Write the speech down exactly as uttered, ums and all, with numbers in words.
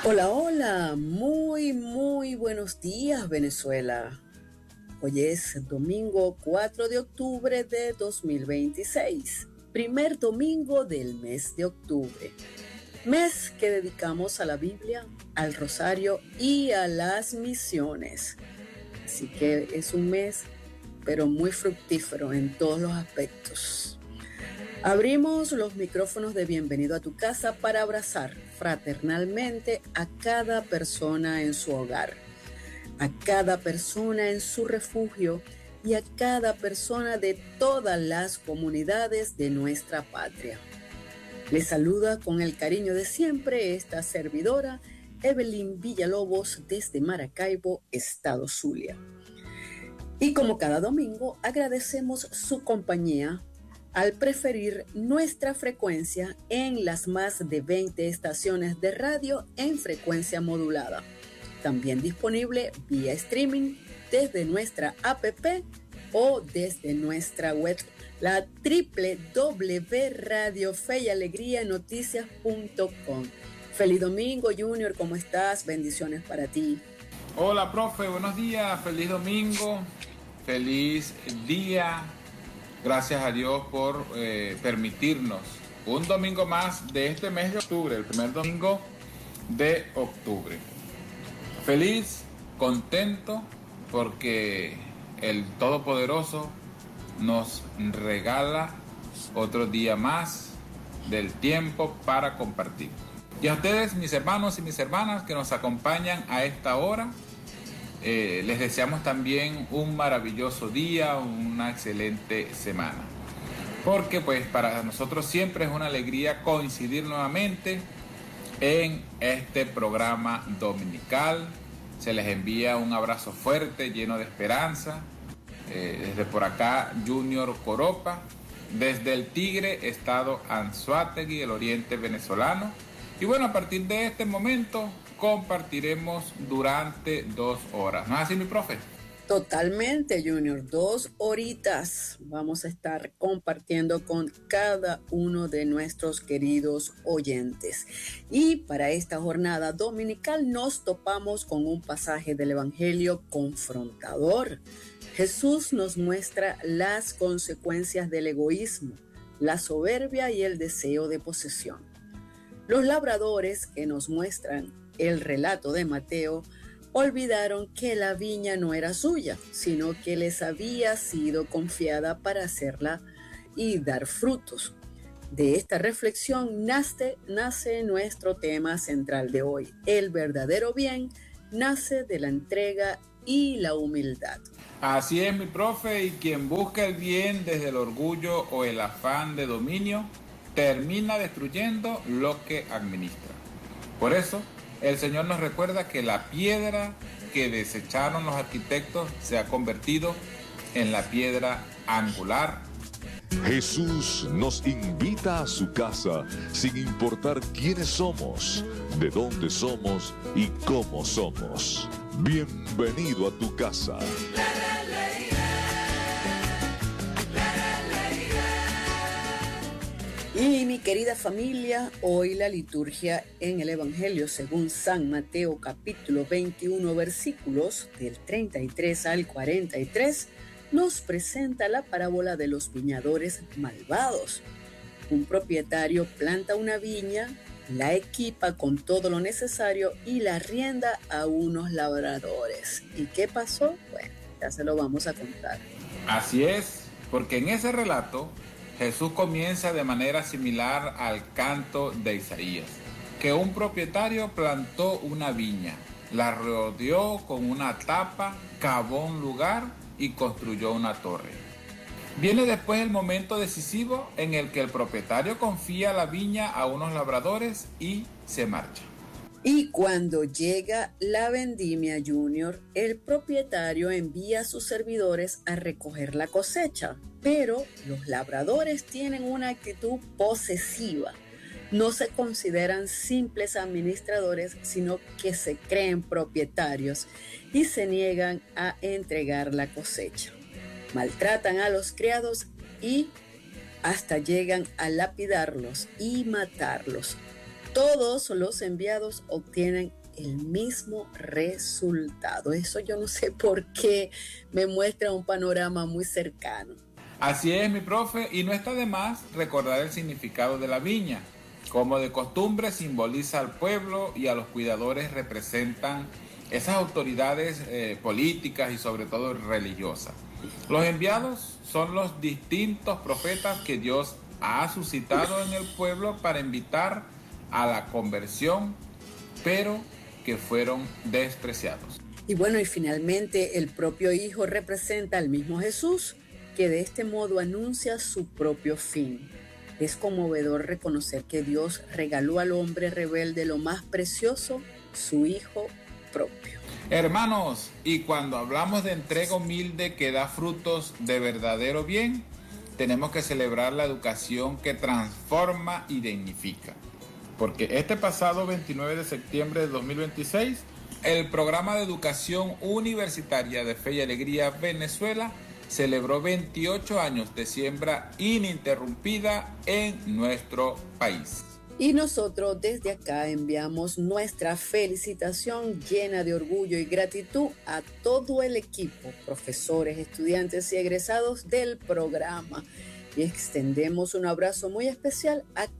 Hola, hola, muy, muy buenos días, Venezuela. Hoy es domingo cuatro de octubre de dos mil veintiséis, primer domingo del mes de octubre, mes que dedicamos a la Biblia, al rosario y a las misiones. Así que es un mes, pero muy fructífero en todos los aspectos. Abrimos los micrófonos de Bienvenido a tu casa para abrazar fraternalmente a cada persona en su hogar, a cada persona en su refugio y a cada persona de todas las comunidades de nuestra patria. Les saluda con el cariño de siempre esta servidora, Evelyn Villalobos, desde Maracaibo, Estado Zulia. Y como cada domingo, agradecemos su compañía al preferir nuestra frecuencia en las más de veinte estaciones de radio en frecuencia modulada. También disponible vía streaming desde nuestra app o desde nuestra web, la doble u doble u doble u punto radio fe y alegría noticias punto com. Feliz domingo, Junior, ¿cómo estás? Bendiciones para ti. Hola, profe, buenos días, feliz domingo, feliz día. Gracias a Dios por eh, permitirnos un domingo más de este mes de octubre, el primer domingo de octubre. Feliz, contento, porque el Todopoderoso nos regala otro día más del tiempo para compartir. Y a ustedes, mis hermanos y mis hermanas que nos acompañan a esta hora, Eh, les deseamos también un maravilloso día, una excelente semana. Porque pues para nosotros siempre es una alegría coincidir nuevamente en este programa dominical. Se les envía un abrazo fuerte, lleno de esperanza. Eh, desde por acá, Junior Coropa, desde el Tigre, estado Anzoátegui, el oriente venezolano. Y bueno, a partir de este momento compartiremos durante dos horas. ¿No es así, mi profe? Totalmente, Junior. Dos horitas vamos a estar compartiendo con cada uno de nuestros queridos oyentes. Y para esta jornada dominical nos topamos con un pasaje del Evangelio confrontador. Jesús nos muestra las consecuencias del egoísmo, la soberbia y el deseo de posesión. Los labradores que nos muestran el relato de Mateo olvidaron que la viña no era suya, sino que les había sido confiada para hacerla y dar frutos. De esta reflexión nace, nace nuestro tema central de hoy. El verdadero bien nace de la entrega y la humildad. Así es, mi profe, y quien busca el bien desde el orgullo o el afán de dominio, termina destruyendo lo que administra. Por eso, el Señor nos recuerda que la piedra que desecharon los arquitectos se ha convertido en la piedra angular. Jesús nos invita a su casa sin importar quiénes somos, de dónde somos y cómo somos. Bienvenido a tu casa. Y mi querida familia, hoy la liturgia en el Evangelio según San Mateo capítulo veintiuno versículos del treinta y tres al cuarenta y tres nos presenta la parábola de los viñadores malvados. Un propietario planta una viña, la equipa con todo lo necesario y la arrienda a unos labradores. ¿Y qué pasó? Bueno, ya se lo vamos a contar. Así es, porque en ese relato Jesús comienza de manera similar al canto de Isaías, que un propietario plantó una viña, la rodeó con una tapa, cavó un lugar y construyó una torre. Viene después el momento decisivo en el que el propietario confía la viña a unos labradores y se marcha. Y cuando llega la vendimia, Junior, el propietario envía a sus servidores a recoger la cosecha, pero los labradores tienen una actitud posesiva. No se consideran simples administradores, sino que se creen propietarios y se niegan a entregar la cosecha. Maltratan a los criados y hasta llegan a lapidarlos y matarlos. todos los enviados obtienen el mismo resultado. Eso yo no sé por qué me muestra un panorama muy cercano. Así es, mi profe, y no está de más recordar el significado de la viña. Como de costumbre simboliza al pueblo y a los cuidadores representan esas autoridades eh, políticas y sobre todo religiosas. Los enviados son los distintos profetas que Dios ha suscitado en el pueblo para invitar a la conversión, pero que fueron despreciados. Y bueno, y finalmente el propio Hijo representa al mismo Jesús, que de este modo anuncia su propio fin. Es conmovedor reconocer que Dios regaló al hombre rebelde lo más precioso, su Hijo propio. Hermanos, y cuando hablamos de entrega humilde que da frutos de verdadero bien, tenemos que celebrar la educación que transforma y dignifica. Porque este pasado veintinueve de septiembre de dos mil veintiséis, el programa de educación universitaria de Fe y Alegría Venezuela celebró veintiocho años de siembra ininterrumpida en nuestro país. Y nosotros desde acá enviamos nuestra felicitación llena de orgullo y gratitud a todo el equipo, profesores, estudiantes y egresados del programa. Y extendemos un abrazo muy especial a